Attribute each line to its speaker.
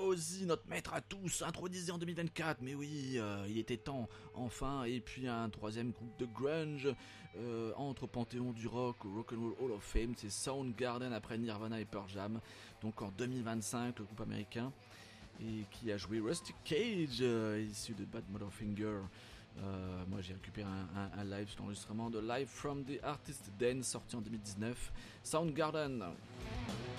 Speaker 1: Ozzy, notre maître à tous, intronisé en 2024, mais oui, il était temps, enfin. Et puis un troisième groupe de grunge, entre au panthéon du rock, au Rock'n'Roll Hall of Fame, c'est Soundgarden après Nirvana et Pearl Jam, donc en 2025, le groupe américain, et qui a joué Rusty Cage, issu de Bad Motherfinger. Moi j'ai récupéré un live sur l'enregistrement de Live from the Artist Den sorti en 2019. Soundgarden.